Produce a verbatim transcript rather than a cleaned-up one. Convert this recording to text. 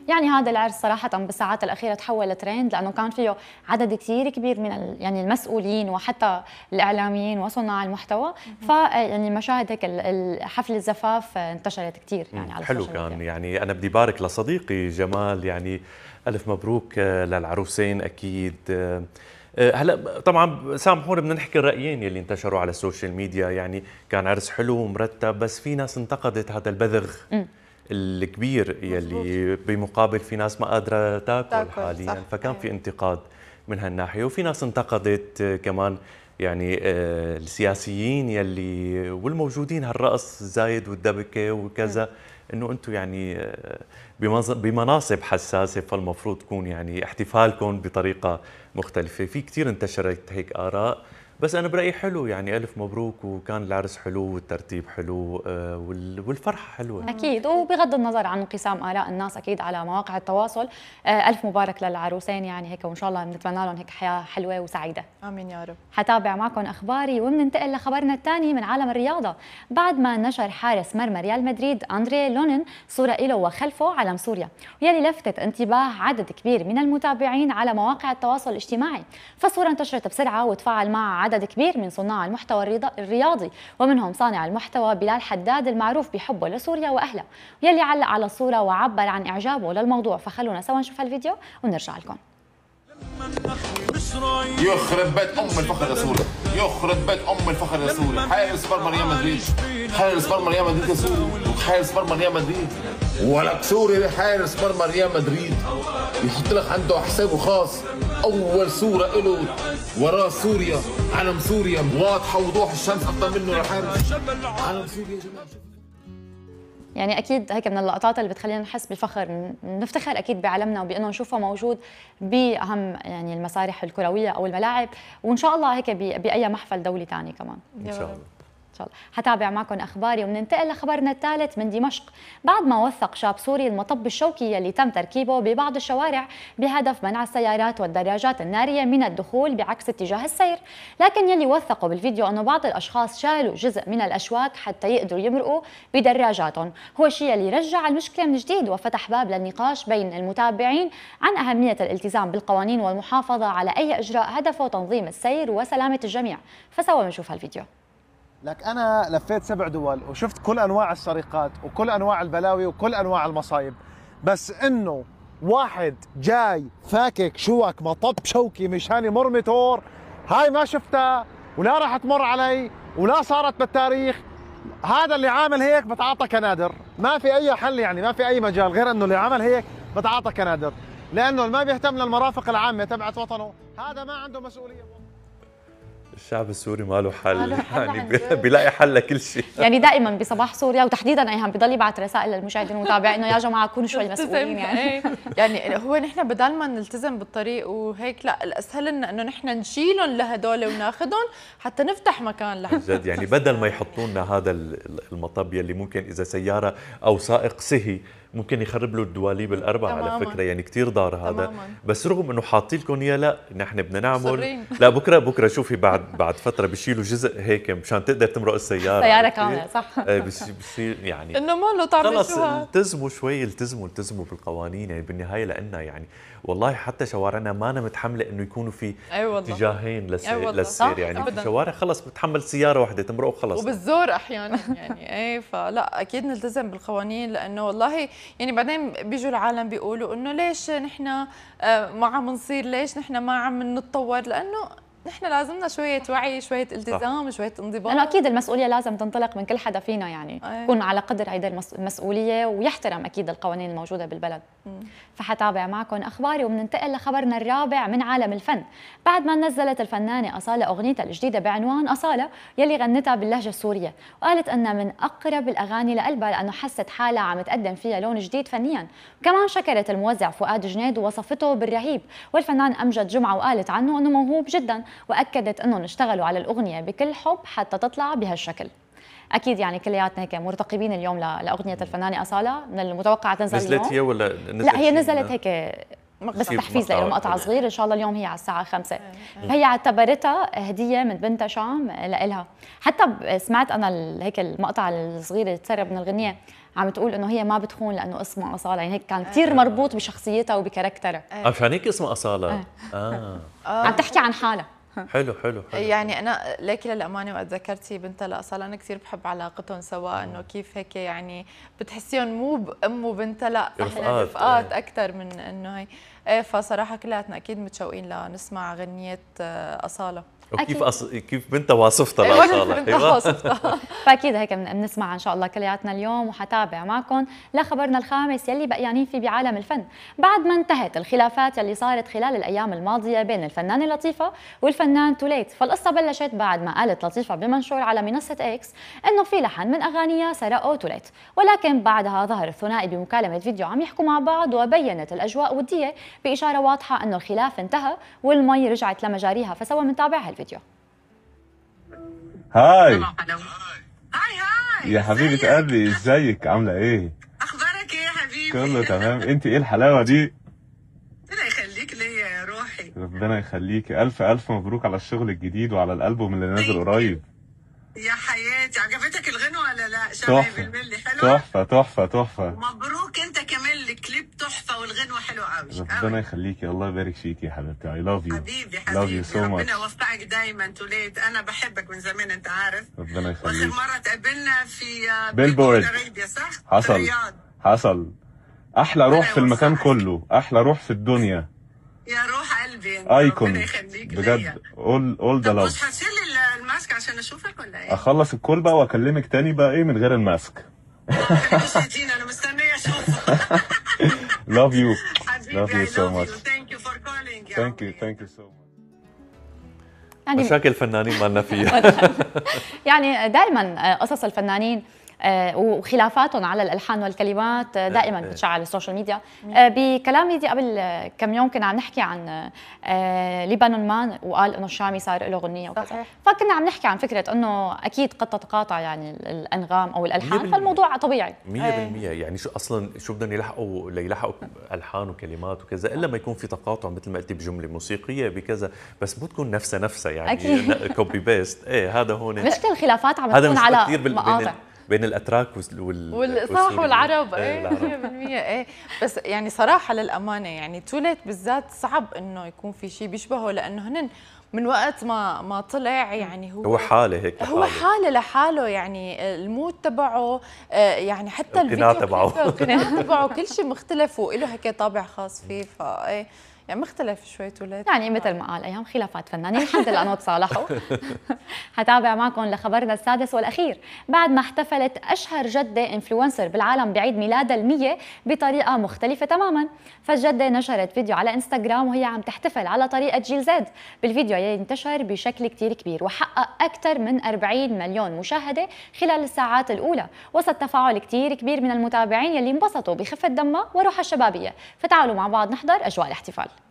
يعني هذا العرس صراحة بالساعات الأخيرة تحول ترند، لأنه كان فيه عدد كثير كبير من يعني المسؤولين وحتى الإعلاميين وصناع المحتوى، ف يعني مشاهد هيك حفل الزفاف انتشرت كثير يعني على حلو كان. يعني أنا بدي بارك لصديقي جمال، يعني ألف مبروك للعروسين أكيد. هلا طبعا سامحونا بدنا نحكي الرأيين يلي انتشروا على السوشيال ميديا. يعني كان عرس حلو ومرتب، بس في ناس انتقدت هذا البذغ م. الكبير يلي بمقابل في ناس ما قادرة تاكل, تاكل حاليا، فكان في انتقاد من هالناحية. وفي ناس انتقدت كمان يعني السياسيين يلي والموجودين هالرقص الزايد والدبكة وكذا، انه انتم يعني بمناصب حساسة، فالمفروض تكون يعني احتفالكم بطريقة مختلفة. في كثير انتشرت هيك آراء، بس أنا برأيي حلو، يعني ألف مبروك، وكان العرس حلو والترتيب حلو والفرحة حلوة. أكيد، وبغض النظر عن انقسام آراء الناس أكيد على مواقع التواصل، ألف مبارك للعروسين يعني هيك، وإن شاء الله بنتمنى لهم هيك حياة حلوة وسعيدة. آمين يا رب. حتابع معكم أخباري وبننتقل لخبرنا الثاني من عالم الرياضة. بعد ما نشر حارس مرمى ريال مدريد أندري لونين صورة له وخلفه علم سوريا، ويلي لفتت انتباه عدد كبير من المتابعين على مواقع التواصل الاجتماعي. فالصورة انتشرت بسرعة وتفاعل معها عدد كبير من صناع المحتوى الرياضي، ومنهم صانع المحتوى بلال حداد المعروف بحبه لسوريا واهلها، يلي علق على الصوره وعبر عن اعجابه للموضوع. فخلونا سوا نشوف هالفيديو ونرجع لكم. يخرب بيت ام الفخر يا سوريا، يخرب بيت ام الفخر يا سوريا، حارس مرمى ريال مدريد، حارس مرمى ريال مدريد يا سوري، وحارس مرمى ريال مدريد، ولك سوري حارس مرمى ريال مدريد يحط لك عنده حسابه خاص، اول صوره له وراه سوريا، علم سوريا واضحه وضوح الشمس اكثر منه لحارس علم سوريا يا جماعه. يعني اكيد هيك من اللقطات اللي بتخلينا نحس بالفخر، نفتخر اكيد بعلمنا وبانه نشوفه موجود باهم يعني المسارح الكرويه او الملاعب، وان شاء الله هيك باي محفل دولي ثاني كمان ان شاء الله. إن شاء الله. حتابع معكم اخباري وبننتقل لخبرنا الثالث من دمشق. بعد ما وثق شاب سوري المطب الشوكي يلي تم تركيبه ببعض الشوارع بهدف منع السيارات والدراجات الناريه من الدخول بعكس اتجاه السير، لكن يلي وثقوا بالفيديو انه بعض الاشخاص شالوا جزء من الاشواك حتى يقدروا يمرقوا بدراجاتهم. هو الشيء اللي رجع المشكله من جديد وفتح باب للنقاش بين المتابعين عن اهميه الالتزام بالقوانين والمحافظه على اي اجراء هدفه تنظيم السير وسلامه الجميع. فسوا بنشوف هالفيديو. لك أنا لفيت سبع دول وشفت كل أنواع السرقات وكل أنواع البلاوي وكل أنواع المصايب، بس إنه واحد جاي فاكك شوك مطب شوكي مشان يمر متور، هاي ما شفتها ولا راح تمر علي ولا صارت بالتاريخ. هذا اللي عامل هيك بتعاطى كنادر، ما في أي حل، يعني ما في أي مجال غير إنه اللي عمل هيك بتعاطى كنادر، لأنه اللي ما بيهتم للمرافق العامة تبعت وطنه هذا ما عنده مسؤولية. الشعب السوري ما له حل، يعني بيلاقي حل لكل شيء. يعني دائما بصباح سوريا وتحديدا ايهم بضل يبعث رسائل للمشاهدين والمتابعين انه يا جماعه كونوا شوي مسؤولين. يعني يعني هو نحن بدل ما نلتزم بالطريق وهيك، لا الاسهل لنا انه نحن نشيلهم لهدول وناخذهم حتى نفتح مكان لهم. جد يعني بدل ما يحطوا لنا هذا المطب يلي ممكن اذا سياره او سائق سهي ممكن يخرب له الدواليب الاربعه على فكره، يعني كثير ضار هذا. تماماً. بس رغم انه حاطين لكم اياه، لا نحن بدنا نعمل لا بكره بكره شوفي بعد بعد فتره بيشيلوا جزء هيك مشان تقدر تمرق السياره سياره كامله صح. بصير يعني انه ما له طعم. خلص التزموا شوي، التزموا التزموا بالقوانين. يعني بالنهايه لنا يعني والله حتى شوارعنا ما أنا متحمله انه يكونوا في أي اتجاهين للسير, أي للسير يعني في شوارع خلص بتحمل سياره واحده تمرق وخلص، وبالزور احيانا يعني ايه. فلا اكيد نلتزم بالقوانين، لانه والله يعني بعدين بيجوا العالم بيقولوا انه ليش نحن ما عم نصير، ليش نحن ما عم نتطور، لانه نحن لازمنا شوية وعي، شوية التزام، شوية انضباط. لأنه أكيد المسؤولية لازم تنطلق من كل حدا فينا، يعني يكون على قدر هيدي المسؤولية ويحترم أكيد القوانين الموجودة بالبلد. م. فحتابع معكم أخباري وبننتقل لخبرنا الرابع من عالم الفن. بعد ما نزلت الفنانة أصالة أغنيتها الجديدة بعنوان أصالة يلي غنتها باللهجة السورية، وقالت أنها من أقرب الأغاني لقلبها لأنه حست حالها عم تقدم فيها لون جديد فنيا. وكمان شكرت الموزع فؤاد جنيد ووصفته بالرهيب، والفنان أمجد جمعة وقالت عنه أنه موهوب جدا، وأكدت أنهم اشتغلوا على الأغنية بكل حب حتى تطلع بهالشكل. أكيد يعني كلياتنا هيك مرتقبين اليوم لأغنية الفنانة أصالة، من المتوقع تنزل اليوم. نزلت هي ولا نزلت؟ لا هي نزلت هيك بس تحفيز لها مقطع صغير ان شاء الله اليوم هي على الساعه خمسة. فهي اعتبرتها هديه من بنتها شام لإلها. حتى سمعت انا هيك المقطع الصغير اللي تسرب من الغنيه عم تقول انه هي ما بتخون لانه اسمها اصاله، يعني هيك كان كثير مربوط بشخصيتها وبكاركترها. عشان هيك اسمها اصاله. اه عم تحكي عن حالها. حلو حلو حلو. يعني انا ليكي للامانه وقت ذكرتي بنتها لاصاله انا كثير بحب علاقتهم سوا، انه كيف هيك يعني بتحسيهم مو بام وبنتها، لا احنا رفقات اكثر من انه هي. ايه فصراحه كلياتنا اكيد متشوقين لنسمع غنيه اصاله. وكيف أص... كيف بنتها واصفتها لاصاله. بنتها واصفتها. فاكيد هيك بنسمع ان شاء الله كلياتنا اليوم، وحتابع معكم لخبرنا الخامس يلي بقيانين فيه بعالم الفن. بعد ما انتهت الخلافات يلي صارت خلال الايام الماضيه بين الفنانه لطيفه والفنان توليت، فالقصه بلشت بعد ما قالت لطيفه بمنشور على منصه اكس انه في لحن من اغانيها سرقه توليت، ولكن بعدها ظهر الثنائي بمكالمه فيديو عم يحكوا مع بعض، وبينت الاجواء وديه باشاره واضحه انه الخلاف انتهى والمي رجعت لمجاريها. فسوى منتابع هالفيديو. هاي هاي هاي يا حبيبة قلبي، ازيك عاملة ايه؟ اخبارك ايه يا حبيبي؟ كله تمام. انت ايه الحلاوة دي؟ ربنا يخليك ليا يا روحي. ربنا يخليكي. الف الف مبروك على الشغل الجديد وعلى الالبوم اللي نازل قريب. يا حياتي عجبتك الغنوة ولا لا؟ شباب الملي حلوة؟ تحفة تحفة تحفة. مبروك انت كمان، الكليب تحفة والغنوة حلوة قوي. ربنا يخليكي، الله يبارك فيكي يا حبيبتي. I love you. حبيبي حبيبي. love you so much. ربنا يوفقك دايما توليت، انا بحبك من زمان انت عارف. ربنا يخليك. واخر مرة تقابلنا في بيلبورد صح؟ حصل حصل. احلى روح في المكان كله، احلى روح في الدنيا. يا روح قلبي انت. ايكون ربنا يخليك بجد. اول اول ذا لاف. مش هتشيل الماسك عشان اشوفك ولا ايه؟ اخلص الكول بقى واكلمك تاني بقى ايه من غير الماسك. انا مستنيه اشوفك. love you. love you so much. Thank you for calling. Thank you thank you so much. يعني مشاكل الفنانين مالنا فيها. يعني دائما قصص الفنانين وخلافاتهم على الالحان والكلمات دائما بتشعل السوشيال ميديا. بكلامي دي قبل كم يوم كنا عم نحكي عن ليبانون مان، وقال انه الشامي صار له غنيه وكذا، فكنا عم نحكي عن فكره انه اكيد قد تتقاطع يعني الانغام او الالحان، فالموضوع طبيعي مية بالمية. يعني شو اصلا شو بدهم يلحقوا ليلحقوا الحان وكلمات وكذا الا ما يكون في تقاطع مثل ما قلتي بجمله موسيقيه بكذا، بس مو تكون نفسها نفسها يعني أكيد. كوبي بيست. ايه هذا هون مشكله الخلافات عم تكون على مقاطع بين الاتراك وال والصح والعرب. ايه مية بالمية. ايه بس يعني صراحه للامانه يعني توليت بالذات صعب انه يكون في شيء بيشبهه، لانه هن من وقت ما ما طلع يعني هو هو حاله هيك لحاله. هو حاله لحاله، يعني المود تبعه يعني حتى الفيديو تبعه القناع تبعه كل شيء مختلف وله هيك طابع خاص فيه. فايه يعني مختلف شوي توليت. يعني مثل ما قال ايام خلافات فنانين الحمد لله انه تصالحوا. حتابع معكم لخبرنا السادس والاخير. بعد ما احتفلت اشهر جده انفلونسر بالعالم بعيد ميلادها المية بطريقه مختلفه تماما، فالجده نشرت فيديو على انستغرام وهي عم تحتفل على طريقه جيل زد. بالفيديو ينتشر بشكل كتير كبير وحقق اكثر من أربعين مليون مشاهده خلال الساعات الاولى، وسط تفاعل كتير كبير من المتابعين يلي انبسطوا بخفه دمها وروحها الشبابيه. فتعالوا مع بعض نحضر اجواء الاحتفال.